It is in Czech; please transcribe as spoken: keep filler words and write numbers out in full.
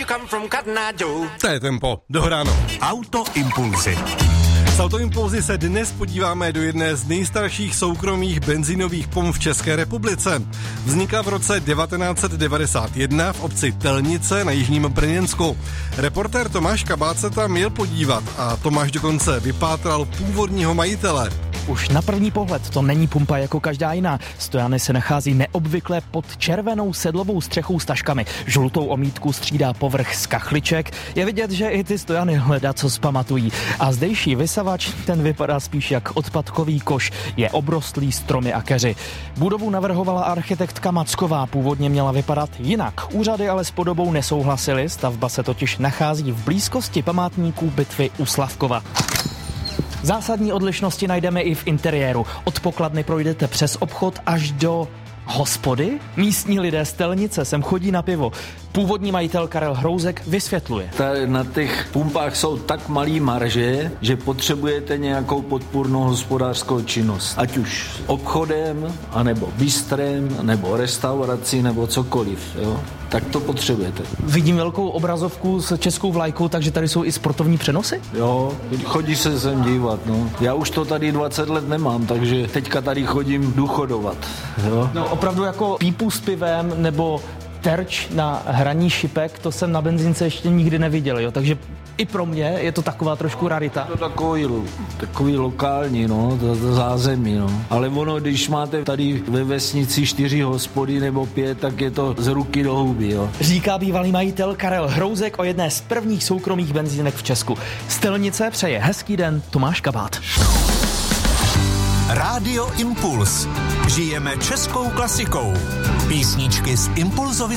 To je tempo, dohráno. Auto Impulzy. S Autoimpulzy se dnes podíváme do jedné z nejstarších soukromých benzínových pump v České republice. Vznikla v roce devatenáct set devadesát jedna v obci Telnice na jižním Brněnsku. Reportér Tomáš Kabát se tam jel podívat a Tomáš dokonce vypátral původního majitele. Už na první pohled to není pumpa jako každá jiná. Stojany se nachází neobvykle pod červenou sedlovou střechou s taškami. Žlutou omítku střídá povrch z kachliček. Je vidět, že i ty stojany hledá, co zpamatují. A zdejší vysavač, ten vypadá spíš jak odpadkový koš. Je obrostlý stromy a keři. Budovu navrhovala architektka Macková. Původně měla vypadat jinak. Úřady ale s podobou nesouhlasily. Stavba se totiž nachází v blízkosti památníků bitvy u Slavkova. Zásadní odlišnosti najdeme i v interiéru. Od pokladny projdete přes obchod až do hospody. Místní lidé z Telnice sem chodí na pivo. Původní majitel Karel Hrouzek vysvětluje. Tady na těch pumpách jsou tak malý marže, že potřebujete nějakou podpůrnou hospodářskou činnost. Ať už obchodem, anebo bistrem, nebo restaurací, nebo cokoliv. Jo? Tak to potřebujete. Vidím velkou obrazovku s českou vlajkou, takže tady jsou i sportovní přenosy? Jo, chodí se sem dívat. No. Já už to tady dvacet let nemám, takže teďka tady chodím důchodovat. Jo? No opravdu jako pípu s pivem nebo terč na hraní šipek, to jsem na benzínce ještě nikdy neviděl, jo, takže i pro mě je to taková trošku rarita. To takový, takový lokální, no, to, to zázemí, no. Ale ono, když máte tady ve vesnici čtyři hospody nebo pět, tak je to z ruky do huby, jo. Říká bývalý majitel Karel Hrouzek o jedné z prvních soukromých benzínek v Česku. Z Telnice přeje hezký den Tomáš Kabát. Rádio Impuls. Žijeme českou klasikou. Písničky z Impulzovy